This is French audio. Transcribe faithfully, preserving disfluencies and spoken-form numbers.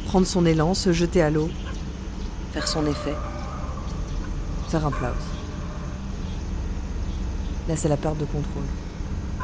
prendre son élan, se jeter à l'eau, faire son effet, faire un plat aussi. Là, c'est la perte de contrôle.